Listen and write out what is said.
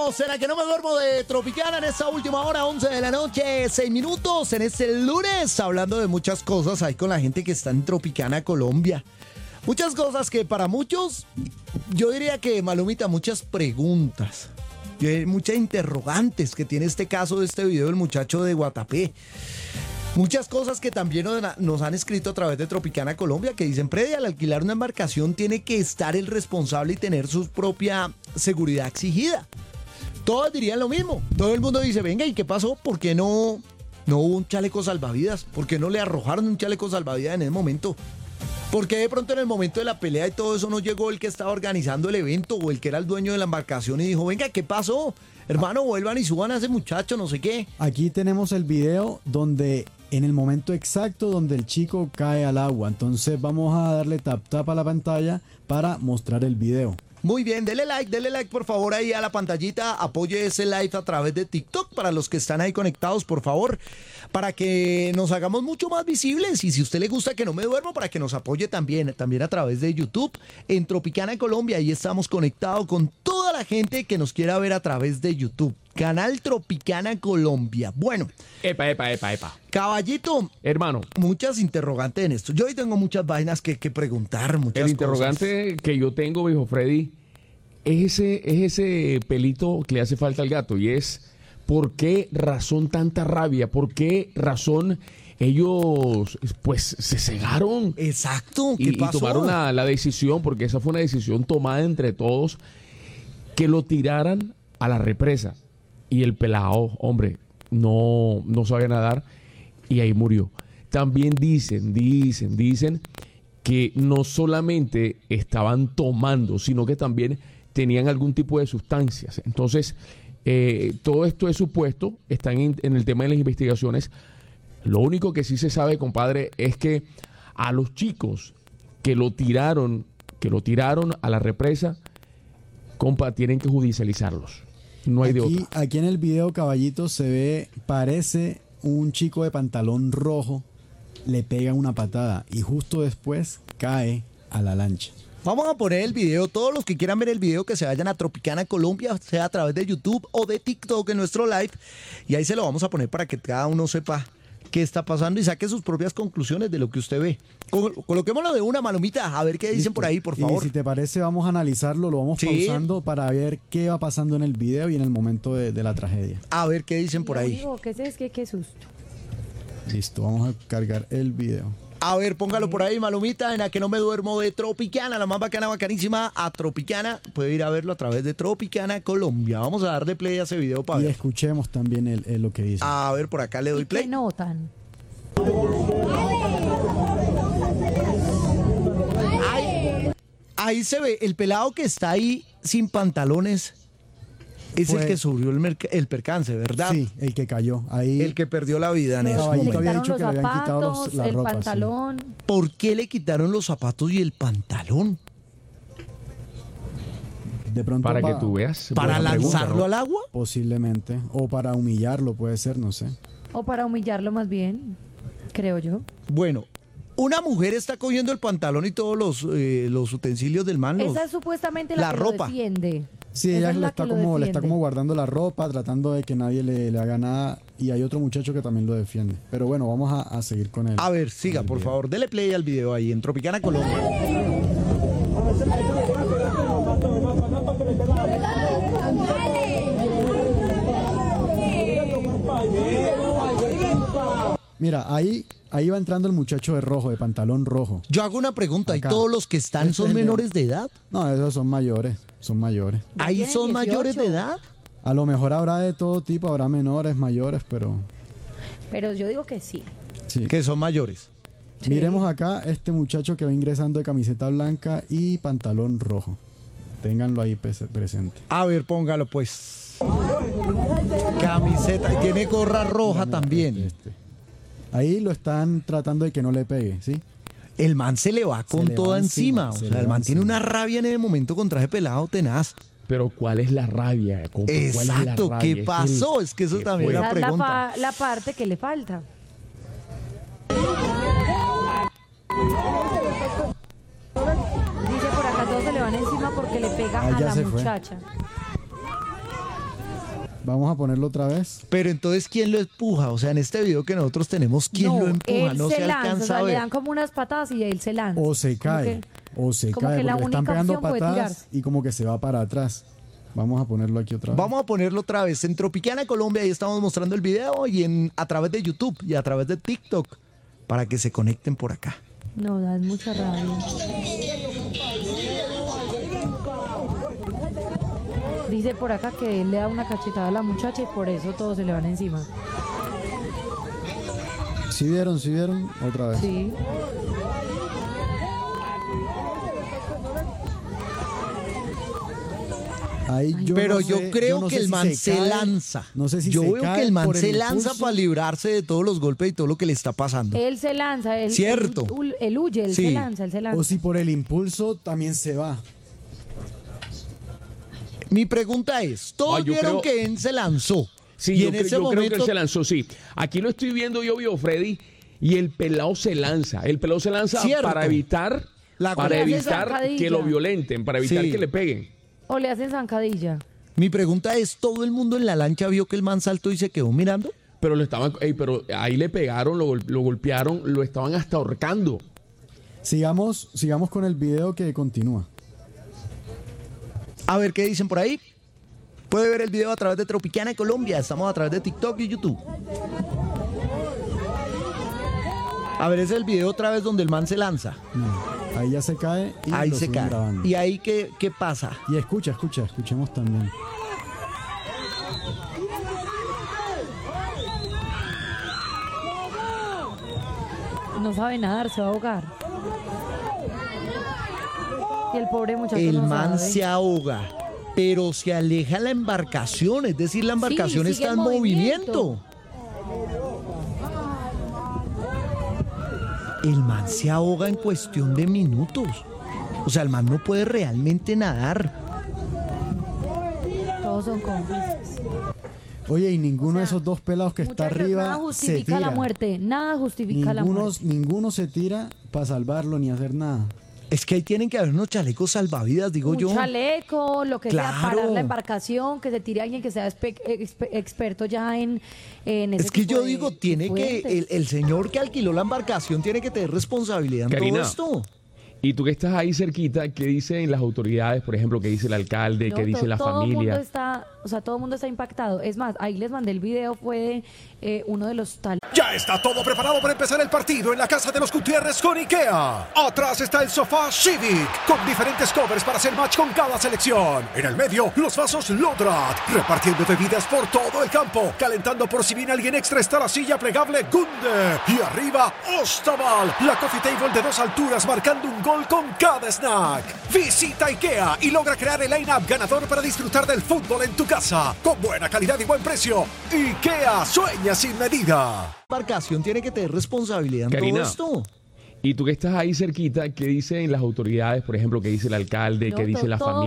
¿Será que no me duermo de Tropicana en esta última hora, 11 de la noche, 6 minutos, en este lunes, hablando de muchas cosas ahí con la gente que está en Tropicana, Colombia? Muchas cosas que para muchos, yo diría que, Malumita, muchas preguntas, muchas interrogantes que tiene este caso de este video del muchacho de Guatapé. Muchas cosas que también nos han escrito a través de Tropicana Colombia, que dicen, previa al alquilar una embarcación tiene que estar el responsable y tener su propia seguridad exigida. Todos dirían lo mismo. Todo el mundo dice, venga, ¿y qué pasó? ¿Por qué no hubo un chaleco salvavidas? ¿Por qué no le arrojaron un chaleco salvavidas en ese momento? ¿Por qué de pronto en el momento de la pelea y todo eso no llegó el que estaba organizando el evento o el que era el dueño de la embarcación y dijo, venga, ¿qué pasó? Hermano, vuelvan y suban a ese muchacho, no sé qué. Aquí tenemos el video donde en el momento exacto donde el chico cae al agua. Entonces vamos a darle tap a la pantalla para mostrar el video. Muy bien, dele like por favor ahí a la pantallita, apoye ese live a través de TikTok para los que están ahí conectados, por favor, para que nos hagamos mucho más visibles y si a usted le gusta que no me duermo, para que nos apoye también a través de YouTube en Tropicana Colombia, ahí estamos conectados con toda la gente que nos quiera ver a través de YouTube. Canal Tropicana Colombia. Bueno. Epa. Caballito. Hermano. Muchas interrogantes en esto. Yo hoy tengo muchas vainas que preguntar, muchas El interrogante cosas que yo tengo, viejo Freddy, es ese pelito que le hace falta al gato. Y es, ¿por qué razón tanta rabia? ¿Por qué razón ellos, pues, se cegaron? Exacto. ¿Qué pasó? Y tomaron la decisión, porque esa fue una decisión tomada entre todos, que lo tiraran a la represa. Y el pelado, hombre, no sabía nadar y ahí murió. También dicen que no solamente estaban tomando, sino que también tenían algún tipo de sustancias. Entonces, todo esto es supuesto, están en el tema de las investigaciones. Lo único que sí se sabe, compadre, es que a los chicos que lo tiraron a la represa, compa, tienen que judicializarlos. No hay de otra. Aquí en el video, caballito, se ve, parece un chico de pantalón rojo, le pega una patada y justo después cae a la lancha. Vamos a poner el video, todos los que quieran ver el video que se vayan a Tropicana Colombia, sea a través de YouTube o de TikTok en nuestro live, y ahí se lo vamos a poner para que cada uno sepa qué está pasando y saque sus propias conclusiones de lo que usted ve. Coloquémoslo de una, Malumita, a ver qué dicen por ahí, por favor. Y si te parece, vamos a analizarlo, lo vamos pausando para ver qué va pasando en el video y en el momento de la tragedia. A ver qué dicen por ahí. Qué susto. Listo, vamos a cargar el video. A ver, póngalo por ahí, Malumita, en la que no me duermo de Tropicana, la más bacana, bacanísima, a Tropicana. Puede ir a verlo a través de Tropicana Colombia. Vamos a darle play a ese video para ver. Y escuchemos también lo que dice. A ver, por acá le doy play. ¿Qué notan? Ahí se ve, el pelado que está ahí sin pantalones es el que sufrió el percance, ¿verdad? Sí, el que cayó. Ahí. El que perdió la vida en ese Caballito momento. había dicho que le habían quitado la el ropa. pantalón. Sí. ¿Por qué le quitaron los zapatos y el pantalón? De pronto para que tú veas. ¿Para Buena lanzarlo pregunta, ¿no? al agua? Posiblemente. O para humillarlo, puede ser, no sé. O para humillarlo más bien, creo yo. Bueno, una mujer está cogiendo el pantalón y todos los utensilios del man. Esa es supuestamente la que ropa. lo defiende. Sí, Esa ella es le la está que lo como defiende. guardando la ropa, tratando de que nadie le haga nada. Y hay otro muchacho que también lo defiende. Pero bueno, vamos a seguir con él. A ver, siga, por favor. Dele play al video ahí en Tropicana Colombia. Mira, ahí va entrando el muchacho de rojo, de pantalón rojo. Yo hago una pregunta. ¿Y Acá. todos los que están son menores de edad? No, esos son mayores. ¿Ahí tienen son 18. mayores de edad? A lo mejor habrá de todo tipo, habrá menores, mayores, pero Pero yo digo que sí. sí. Que son mayores. Sí. Miremos acá este muchacho que va ingresando de camiseta blanca y pantalón rojo. Ténganlo ahí presente. A ver, póngalo pues. Camiseta. Y tiene gorra roja también. Ahí lo están tratando de que no le pegue, ¿sí? El man se le va con le toda va encima. encima, O se sea, le el va man tiene encima. una rabia en el momento con traje pelado tenaz. Pero ¿cuál es la rabia, compa? ¿Cuál es la Exacto. rabia? ¿Qué pasó? Es que eso también es Esa la es pregunta. la parte que le falta. Dice por acá, todos se le van encima porque le pega Ah, a ya la se fue. muchacha. Vamos a ponerlo otra vez. Pero entonces, ¿quién lo empuja? O sea, en este video que nosotros tenemos, ¿quién lo empuja? Él No se lanza, alcanza o sea, a le ver. dan como unas patadas y él se lanza. O se Como cae. que- O se como cae. que la Porque le están única pegando opción puede patadas tirarse. y como que se va para atrás. Vamos a ponerlo aquí otra vez. Vamos a ponerlo otra vez en Tropicana Colombia, ahí estamos mostrando el video y a través de YouTube y a través de TikTok para que se conecten por acá. No, da mucha rabia. Dice por acá que él le da una cachetada a la muchacha y por eso todos se le van encima. ¿Sí vieron? Otra vez. Sí. Ahí Pero no yo sé- creo no que sé el si man se cae, lanza. No sé si yo se veo cae que el man por se el lanza impulso. para librarse de todos los golpes y todo lo que le está pasando. Él se lanza, él, Cierto. Él huye, él Sí. se lanza, él se lanza. O si por el impulso también se va. Mi pregunta es, todos yo vieron creo- que él se lanzó. Sí, y yo, en creo, ese yo creo que momento él se lanzó, sí. Aquí lo estoy viendo yo, Freddy, y el pelado se lanza. El pelado se lanza Cierto. para evitar, La para Le hace evitar zancadilla. que lo violenten, para evitar Sí. que le peguen. O le hacen zancadilla. Mi pregunta es, ¿todo el mundo en la lancha vio que el man saltó y se quedó mirando? Pero lo estaban, pero ahí le pegaron, lo golpearon, lo estaban hasta ahorcando. Sigamos con el video que continúa. A ver qué dicen por ahí. Puede ver el video a través de Tropicana Colombia. Estamos a través de TikTok y YouTube. A ver, ese es el video otra vez donde el man se lanza. No, ahí ya se cae y Ahí lo se siguen cae. grabando. ¿Y ahí qué pasa? Y escuchemos también. No sabe nadar, se va a ahogar. Y el pobre muchacho El no man sabe. se ahoga, pero se aleja la embarcación. Es decir, la embarcación sigue está en en movimiento. movimiento. El man se ahoga en cuestión de minutos. O sea, el man no puede realmente nadar. Todos son cómplices. Oye, y ninguno de esos dos pelados que está Muchachos, arriba nada se justifica tira. la muerte. Nada justifica la muerte. Ninguno se tira para salvarlo ni hacer nada. Es que ahí tienen que haber unos chalecos salvavidas, digo Un yo. chaleco, lo que sea, Claro. parar la embarcación, que se tire alguien que sea experto ya en ese Es que tipo yo de digo, tiene que, fuentes. el señor que alquiló la embarcación tiene que tener responsabilidad en Karina, todo esto. Y tú que estás ahí cerquita, ¿qué dicen las autoridades, por ejemplo, qué dice el alcalde, No, qué dice la todo el familia? mundo está, o sea, todo el mundo está impactado. Es más, ahí les mandé el video, fue de uno de los tal. Ya está todo preparado para empezar el partido en la casa de los Gutiérrez con IKEA. Atrás está el sofá Civic, con diferentes covers para hacer match con cada selección. En el medio, los vasos Lodrat, repartiendo bebidas por todo el campo. Calentando por si viene alguien extra está la silla plegable Gunde. Y arriba, Ostaval, la coffee table de 2 alturas marcando un gol con cada snack. Visita IKEA y logra crear el line-up ganador para disfrutar del fútbol en tu casa. Con buena calidad y buen precio. IKEA sueña sin medida. La embarcación tiene que tener responsabilidad en Karina, todo esto. Y tú que estás ahí cerquita, ¿qué dicen las autoridades, por ejemplo, qué dice el alcalde, No, qué dice la todo el familia?